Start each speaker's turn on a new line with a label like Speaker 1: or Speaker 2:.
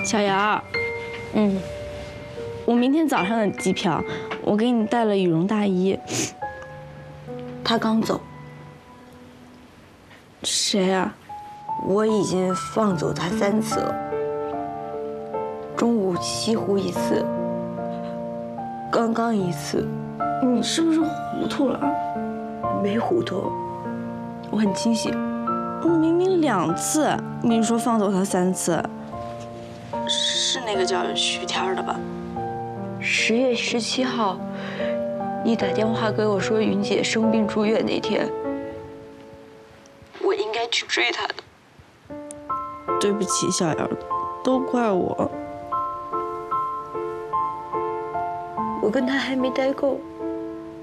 Speaker 1: 小姚，
Speaker 2: 嗯，
Speaker 1: 我明天早上的机票，我给你带了羽绒大衣。
Speaker 2: 他刚走。
Speaker 1: 谁啊？
Speaker 2: 我已经放走他3次了。中午西湖1次，刚刚1次。
Speaker 1: 你是不是糊涂了？
Speaker 2: 没糊涂，我很清醒。
Speaker 1: 明明2次，你说放走他3次，是那个叫徐天的吧
Speaker 2: ？10月17号，你打电话给我说云姐生病住院那天，我应该去追她的。
Speaker 1: 对不起，小姚，都怪我。
Speaker 2: 我跟他还没待够。